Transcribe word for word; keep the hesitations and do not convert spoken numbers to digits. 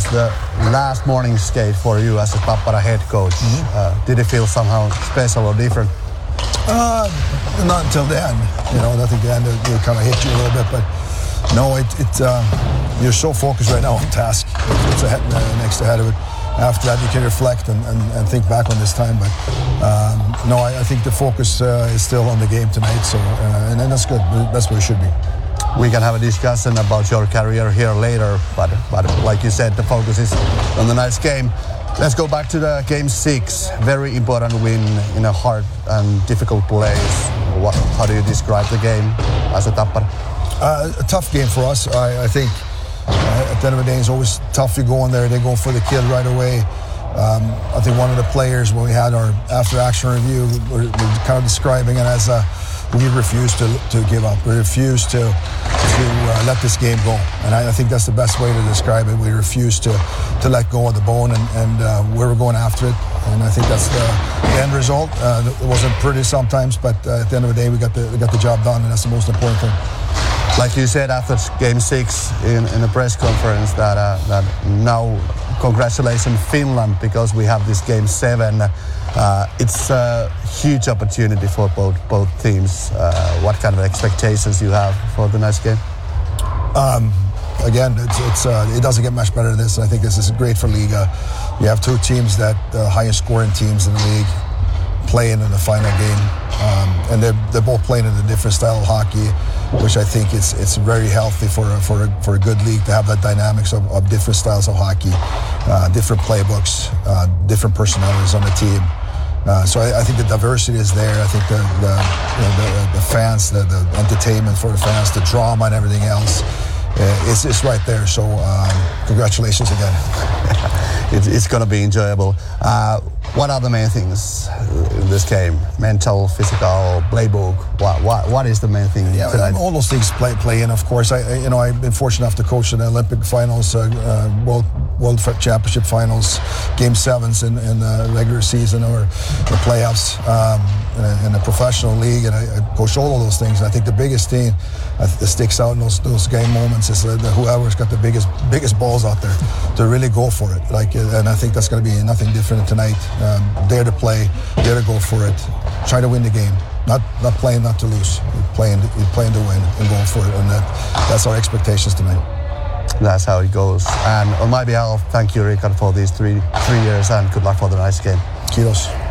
the last morning skate for you as a Tappara head coach. Mm-hmm. Uh, did it feel somehow special or different? Uh, not until the end. You know, I think the end it, it kind of hit you a little bit, but no, it, it um, you're so focused right now on task. It's ahead, uh, next ahead of it. After that, you can reflect and, and, and think back on this time. But um, no, I, I think the focus uh, is still on the game tonight. So, uh, and, and that's good. That's where it should be. We can have a discussion about your career here later, but but like you said, the focus is on the night's game. Let's go back to the game six. Very important win in a hard and difficult place. What, how do you describe the game as a Tappara? Uh, a tough game for us. I, I think uh, at the end of the day, it's always tough. You go in there, they go for the kid right away. Um, I think one of the players, when we had our after-action review, we're, we're kind of describing it as a we refuse to to give up. We refuse to to uh, let this game go, and I, I think that's the best way to describe it. We refuse to to let go of the bone, and, and uh, we were going after it, and I think that's the, the end result. Uh, it wasn't pretty sometimes, but uh, at the end of the day, we got the we got the job done, and that's the most important thing. Like you said after game six in, in a press conference that uh, that now congratulations Finland because we have this game seven. Uh, it's a huge opportunity for both both teams. Uh, what kind of expectations you have for the next game? Um, again, it's, it's uh, it doesn't get much better than this. I think this is great for Liga. You have two teams that uh, highest scoring teams in the league playing in the final game, um, and they're they're both playing in a different style of hockey, which I think it's it's very healthy for a, for a, for a good league to have that dynamics of, of different styles of hockey, uh, different playbooks, uh, different personalities on the team. Uh, so I, I think the diversity is there. I think the the, you know, the, the fans, the, the entertainment for the fans, the drama and everything else, uh, it's, it's right there. So um, congratulations again. it's it's going to be enjoyable. Uh, what are the main things in this game? Mental, physical, playbook. What what what is the main thing yeah, tonight? All those things play play in. Of course, I you know I've been fortunate enough to coach in the Olympic finals, uh, uh, World World Championship finals, game sevens in, in the regular season or the playoffs um, in, a, in a professional league, and I, I coach all of those things. And I think the biggest thing that sticks out in those those game moments is that whoever's got the biggest biggest balls out there to really go for it. Like, and I think that's going to be nothing different tonight. Um, dare to play, dare to go for it, try to win the game. Not not playing not to lose. You're playing you're playing to win and going for it, and that, that's our expectations tonight. That's how it goes. And on my behalf, thank you, Rickard, for these three three years, and good luck for the next game. Kiitos.